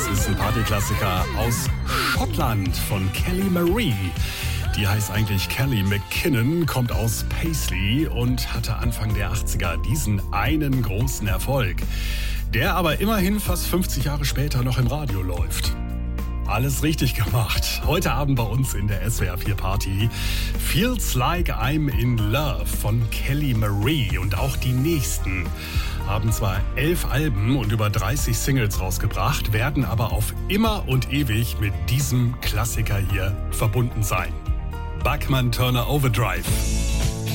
Das ist ein Partyklassiker aus Schottland von Kelly Marie. Die heißt eigentlich Kelly McKinnon, kommt aus Paisley und hatte Anfang der 80er diesen einen großen Erfolg, der aber immerhin fast 50 Jahre später noch im Radio läuft. Alles richtig gemacht. Heute Abend bei uns in der SWR 4 Party Feels Like I'm in Love von Kelly Marie. Und auch die nächsten haben zwar 11 Alben und über 30 Singles rausgebracht, werden aber auf immer und ewig mit diesem Klassiker hier verbunden sein. Bachman Turner Overdrive.